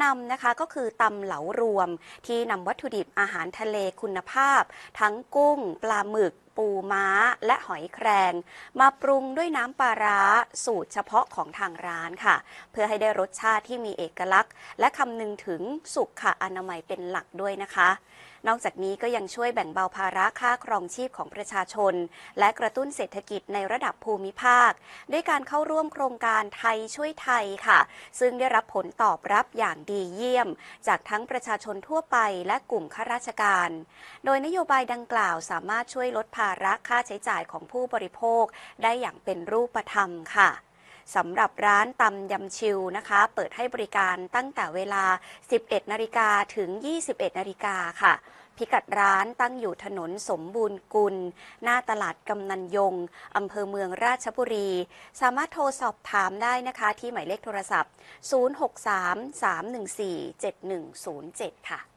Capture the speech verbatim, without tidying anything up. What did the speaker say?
นำนะคะก็คือตำเหลารวมที่นำวัตถุดิบอาหารทะเลคุณภาพทั้งกุ้งปลาหมึกปูม้าและหอยแครงมาปรุงด้วยน้ำปลาร้าสูตรเฉพาะของทางร้านค่ะเพื่อให้ได้รสชาติที่มีเอกลักษณ์และคำนึงถึงสุขอนามัยเป็นหลักด้วยนะคะนอกจากนี้ก็ยังช่วยแบ่งเบาภาระค่าครองชีพของประชาชนและกระตุ้นเศรษฐกิจในระดับภูมิภาคด้วยการเข้าร่วมโครงการไทยช่วยไทยค่ะซึ่งได้รับผลตอบรับอย่างดีเยี่ยมจากทั้งประชาชนทั่วไปและกลุ่มข้าราชการโดยนโยบายดังกล่าวสามารถช่วยลดภาระค่าใช้จ่ายของผู้บริโภคได้อย่างเป็นรูปธรรมค่ะสำหรับร้านตำยำชิวนะคะเปิดให้บริการตั้งแต่เวลา สิบเอ็ดนาฬิกา ถึง ยี่สิบเอ็ดนาฬิกาค่ะพิกัดร้านตั้งอยู่ถนนสมบูรณ์กุลหน้าตลาดกำนันยงอำเภอเมืองราชบุรีสามารถโทรสอบถามได้นะคะที่หมายเลขโทรศัพท์ ศูนย์ หก สาม สาม หนึ่ง สี่ เจ็ด หนึ่ง ศูนย์ เจ็ด ค่ะ